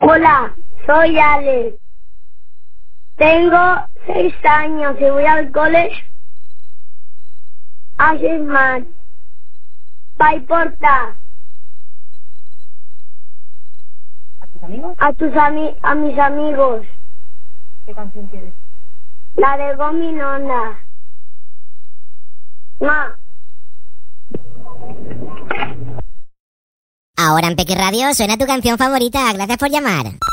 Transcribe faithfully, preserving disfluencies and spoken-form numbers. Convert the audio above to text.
Hola, soy Alex. Tengo seis años y voy al cole a Sisman. ¿Va importa? ¿A tus amigos? A tus ami a mis amigos. ¿Qué canción quieres? La de Gominona. Ma. Ahora en Peque Radio suena tu canción favorita. Gracias por llamar.